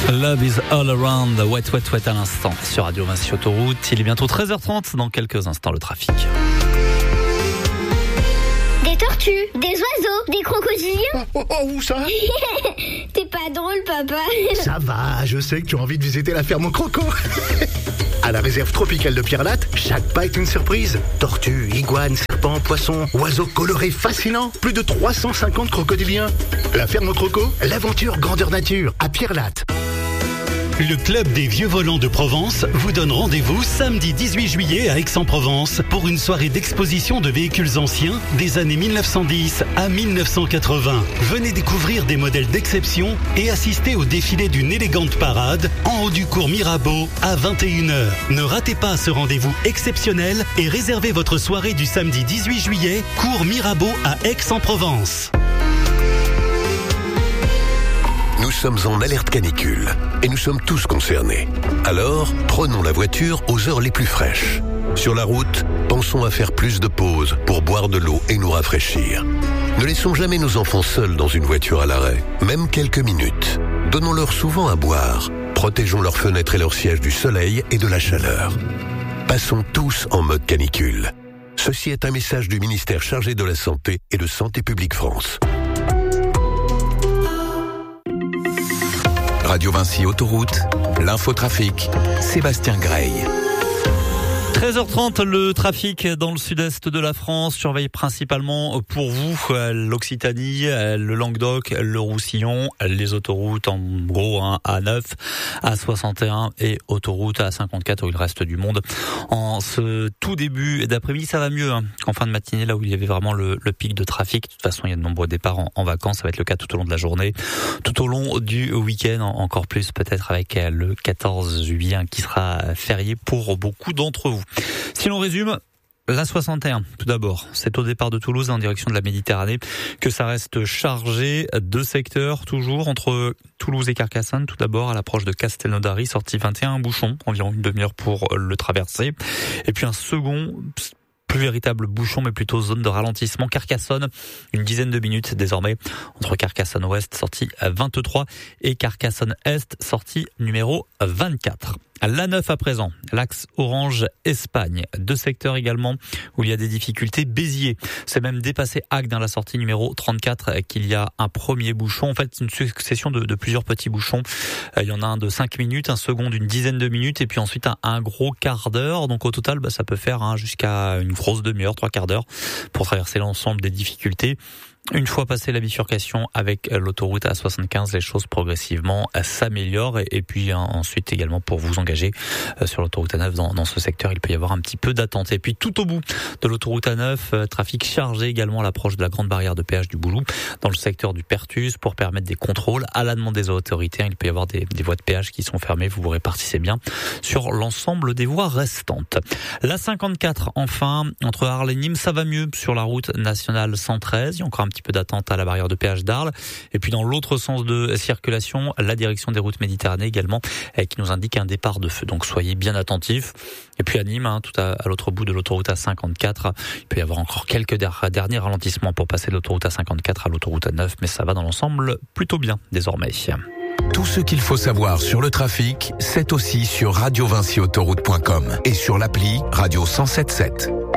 Love is all around, wet à l'instant sur Radio Vinci Autoroute. Il est bientôt 13h30, dans quelques instants le trafic. Des tortues, des oiseaux, des crocodiliens. Où ça? T'es pas drôle, papa. Ça va, je sais que tu as envie de visiter la ferme au croco. À la réserve tropicale de Pierre-Latte, chaque pas est une surprise. Tortues, iguanes, serpents, poissons, oiseaux colorés fascinants. Plus de 350 crocodiliens. La ferme au croco, l'aventure grandeur nature à Pierre-Latte. Le Club des Vieux Volants de Provence vous donne rendez-vous samedi 18 juillet à Aix-en-Provence pour une soirée d'exposition de véhicules anciens des années 1910 à 1980. Venez découvrir des modèles d'exception et assister au défilé d'une élégante parade en haut du cours Mirabeau à 21h. Ne ratez pas ce rendez-vous exceptionnel et réservez votre soirée du samedi 18 juillet, cours Mirabeau à Aix-en-Provence. Nous sommes en alerte canicule et nous sommes tous concernés. Alors, prenons la voiture aux heures les plus fraîches. Sur la route, pensons à faire plus de pauses pour boire de l'eau et nous rafraîchir. Ne laissons jamais nos enfants seuls dans une voiture à l'arrêt, même quelques minutes. Donnons-leur souvent à boire. Protégeons leurs fenêtres et leurs sièges du soleil et de la chaleur. Passons tous en mode canicule. Ceci est un message du ministère chargé de la Santé et de Santé publique France. Radio Vinci Autoroute, l'infotrafic, Sébastien Grey. 13h30, le trafic dans le sud-est de la France surveille principalement pour vous l'Occitanie, le Languedoc, le Roussillon, les autoroutes en gros A9, A61 et autoroute A54 où il reste du monde. En ce tout début d'après-midi, ça va mieux qu'en fin de matinée, là où il y avait vraiment le pic de trafic. De toute façon, il y a de nombreux départs en vacances, ça va être le cas tout au long de la journée, tout au long du week-end, encore plus peut-être avec le 14 juillet qui sera férié pour beaucoup d'entre vous. Si l'on résume, la 61, tout d'abord, c'est au départ de Toulouse en direction de la Méditerranée que ça reste chargé. 2 secteurs toujours entre Toulouse et Carcassonne. Tout d'abord à l'approche de Castelnaudary, sortie 21, bouchon, environ une demi-heure pour le traverser. Et puis un second, plus véritable bouchon, mais plutôt zone de ralentissement. Carcassonne, une dizaine de minutes désormais entre Carcassonne Ouest, sortie 23, et Carcassonne Est, sortie numéro 24. L'A9 à présent, l'axe Orange-Espagne. 2 secteurs également où il y a des difficultés. Béziers, c'est même dépassé Agde dans la sortie numéro 34 qu'il y a un premier bouchon. En fait, une succession de plusieurs petits bouchons. Il y en a un de 5 minutes, un second d'une dizaine de minutes et puis ensuite un gros quart d'heure. Donc au total, ça peut faire jusqu'à une grosse demi-heure, 3 quarts d'heure pour traverser l'ensemble des difficultés. Une fois passé la bifurcation avec l'autoroute A75, les choses progressivement s'améliorent et puis ensuite également pour vous engager sur l'autoroute A9 dans ce secteur, il peut y avoir un petit peu d'attente. Et puis tout au bout de l'autoroute A9, trafic chargé également à l'approche de la grande barrière de péage du Boulou dans le secteur du Pertus pour permettre des contrôles à la demande des autorités. Il peut y avoir des voies de péage qui sont fermées, vous vous répartissez bien sur l'ensemble des voies restantes. La 54 enfin, entre Arles et Nîmes, ça va mieux sur la route nationale 113, il y a encore un petit peu d'attente à la barrière de péage d'Arles. Et puis dans l'autre sens de circulation, la direction des routes Méditerranée également, qui nous indique un départ de feu. Donc soyez bien attentifs. Et puis à Nîmes, tout à l'autre bout de l'autoroute A54, il peut y avoir encore quelques derniers ralentissements pour passer de l'autoroute A54 à l'autoroute A9, mais ça va dans l'ensemble plutôt bien désormais. Tout ce qu'il faut savoir sur le trafic, c'est aussi sur radiovinciautoroute.com et sur l'appli Radio 107.7.